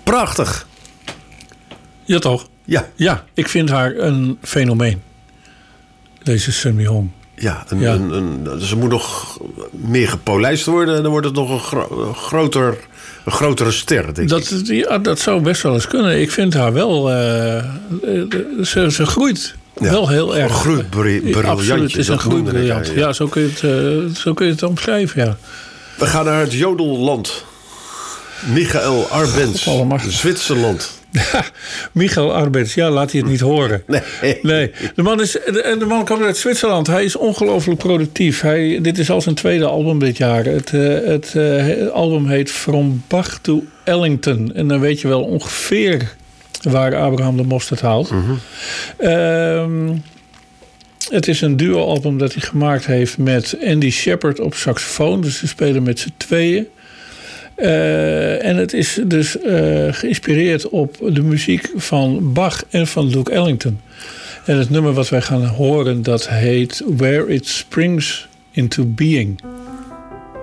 Prachtig. Ja, toch? Ja. Ja, ik vind haar een fenomeen. Deze Sun Mi Hong. Ja, ze moet nog meer gepolijst worden. En dan wordt het nog een grotere ster, denk ik. Dat zou best wel eens kunnen. Ik vind haar wel... ze groeit wel heel erg. Een groeibriljantje. Absoluut, het is een groeibriljant. Ja, zo kun je het omschrijven, ja. We gaan naar het jodelland. Michael Arbenz, Zwitserland. Michael Arbenz, laat hij het niet horen. Nee. De man komt uit Zwitserland. Hij is ongelooflijk productief. Dit is al zijn tweede album dit jaar. Het album heet From Bach to Ellington. En dan weet je wel ongeveer waar Abraham de Mosterd haalt. Mm-hmm. Het is een duo-album dat hij gemaakt heeft met Andy Shepherd op saxofoon. Dus ze spelen met z'n tweeën. En het is dus geïnspireerd op de muziek van Bach en van Duke Ellington. En het nummer wat wij gaan horen, dat heet Where It Springs Into Being.